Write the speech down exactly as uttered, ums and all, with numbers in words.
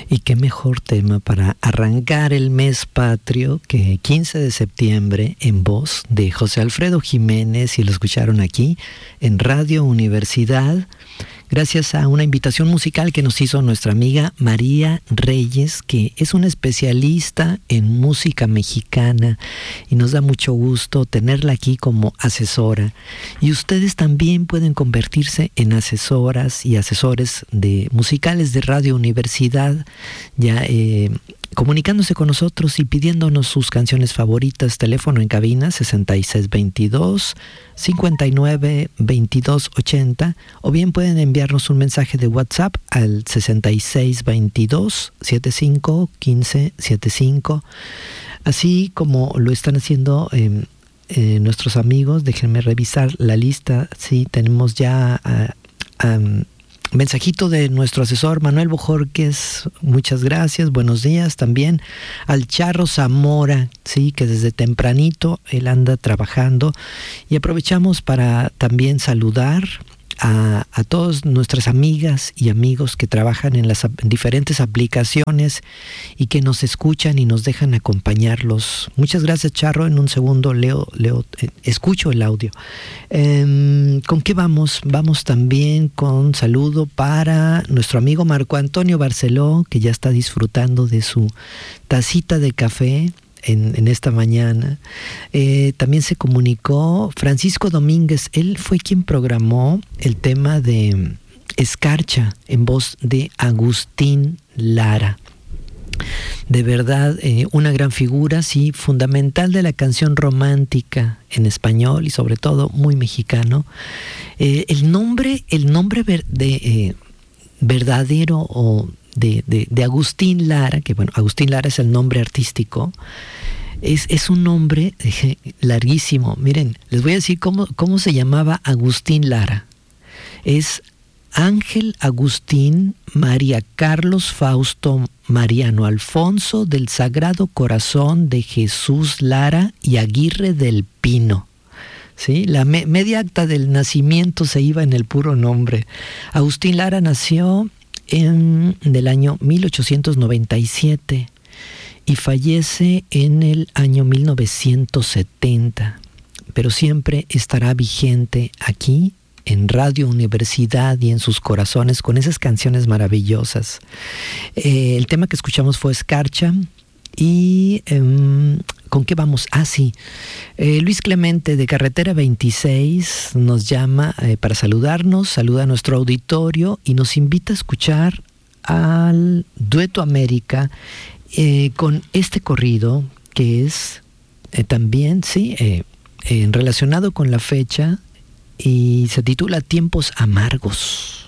Y qué mejor tema para arrancar el mes patrio que quince de septiembre, en voz de José Alfredo Jiménez, y lo escucharon aquí en Radio Universidad, gracias a una invitación musical que nos hizo nuestra amiga María Reyes, que es una especialista en música mexicana, y nos da mucho gusto tenerla aquí como asesora. Y ustedes también pueden convertirse en asesoras y asesores de musicales de Radio Universidad, ya eh, comunicándose con nosotros y pidiéndonos sus canciones favoritas. Teléfono en cabina sesenta y seis veintidós, cincuenta y nueve veintidós ochenta, o bien pueden enviarnos un mensaje de WhatsApp al sesenta y seis veintidós, setenta y cinco quince setenta y cinco, así como lo están haciendo eh, eh, nuestros amigos. Déjenme revisar la lista. Sí, tenemos ya uh, um, mensajito de nuestro asesor Manuel Bojorquez, muchas gracias, buenos días. También al Charro Zamora, sí, que desde tempranito él anda trabajando, y aprovechamos para también saludar a, a todas nuestras amigas y amigos que trabajan en las en diferentes aplicaciones y que nos escuchan y nos dejan acompañarlos. Muchas gracias, Charro. En un segundo leo, leo eh, escucho el audio. Eh, ¿Con qué vamos? Vamos también con saludo para nuestro amigo Marco Antonio Barceló, que ya está disfrutando de su tacita de café En, en esta mañana. Eh, también se comunicó Francisco Domínguez. Él fue quien programó el tema de Escarcha en voz de Agustín Lara. De verdad, eh, una gran figura, sí, fundamental de la canción romántica en español y sobre todo muy mexicano. Eh, el nombre, el nombre ver, de eh, verdadero o De, de, de Agustín Lara, que bueno, Agustín Lara es el nombre artístico, es, es un nombre eh, larguísimo. Miren, les voy a decir cómo, cómo se llamaba Agustín Lara. Es Ángel Agustín María Carlos Fausto Mariano Alfonso del Sagrado Corazón de Jesús Lara y Aguirre del Pino. ¿Sí? La me, media acta del nacimiento se iba en el puro nombre. Agustín Lara nació en del año mil ochocientos noventa y siete y fallece en el año mil novecientos setenta, pero siempre estará vigente aquí en Radio Universidad y en sus corazones con esas canciones maravillosas. Eh, el tema que escuchamos fue Escarcha. Y eh, ¿con qué vamos? Ah, sí. Eh, Luis Clemente de Carretera veintiséis nos llama eh, para saludarnos, saluda a nuestro auditorio y nos invita a escuchar al Dueto América eh, con este corrido que es eh, también, sí, eh, eh, relacionado con la fecha y se titula Tiempos Amargos.